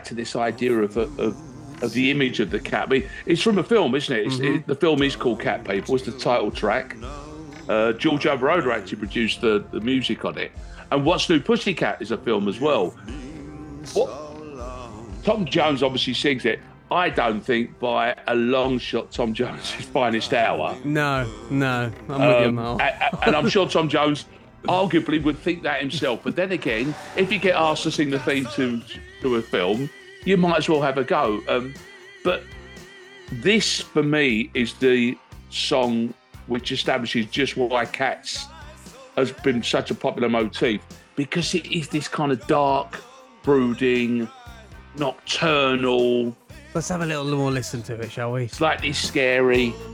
to this idea of the image of the cat. I mean, it's from a film, isn't it? The film is called Cat People. It's the title track. George Overoder actually produced the music on it. And What's New Pussycat is a film as well. Tom Jones obviously sings it. I don't think by a long shot Tom Jones' finest hour. No, I'm with you, Mal. And I'm sure Tom Jones arguably would think that himself. But then again, if you get asked to sing the theme to a film, you might as well have a go. But this, for me, is the song which establishes just why Cats has been such a popular motif, because it is this kind of dark, brooding, nocturnal. Let's have a little more listen to it, shall we? Slightly scary.